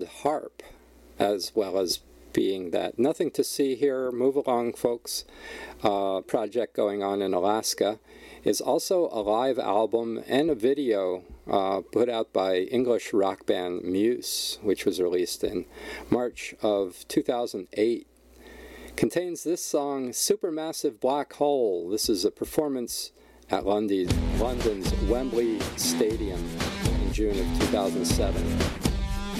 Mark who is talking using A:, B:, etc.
A: harp, as well as being that Nothing to See Here, Move Along Folks project going on in Alaska, is also a live album and a video put out by English rock band Muse, which was released in March of 2008. Contains this song, Supermassive Black Hole. This is a performance at London's Wembley Stadium in June of 2007.